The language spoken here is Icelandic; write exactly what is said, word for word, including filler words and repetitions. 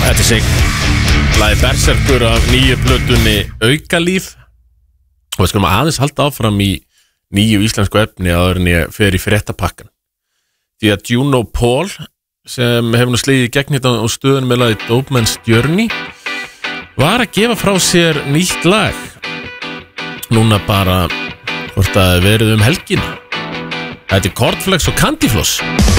Þetta er sig lagið Berserkur af nýju plötunni Aukalíf og við skulum aðeins halda áfram í nýju íslensku efni áður en ég fer í fréttapakkan því að Juno Paul sem hefur nú slegið í gegn hérna á stöðunum með lagið Dope Man's Journey var að gefa frá sér nýtt lag núna bara hvort að verið um helgina. Þetta er Kornflex og Candyfloss.